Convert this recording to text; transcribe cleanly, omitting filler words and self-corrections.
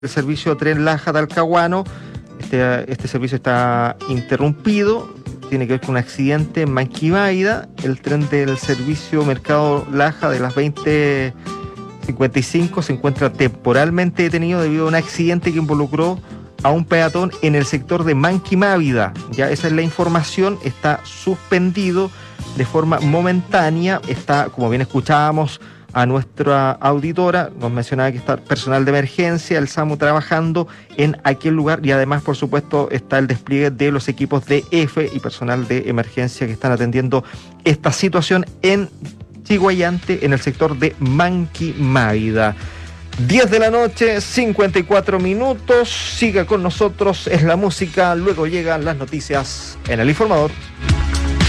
El servicio Tren Laja-Talcahuano, este servicio está interrumpido, tiene que ver con un accidente en Manquibáida. El tren del servicio Mercado Laja de las 20:55 se encuentra temporalmente detenido debido a un accidente que involucró a un peatón en el sector de Manquibáida. Ya esa es la información, está suspendido de forma momentánea, está, como bien escuchábamos a nuestra auditora, nos mencionaba que está personal de emergencia, el SAMU trabajando en aquel lugar y además, por supuesto, está el despliegue de los equipos de EFE y personal de emergencia que están atendiendo esta situación en Chiguayante, en el sector de Manquibáida. 10 de la noche, 54 minutos, siga con nosotros, es la música, luego llegan las noticias en El Informador.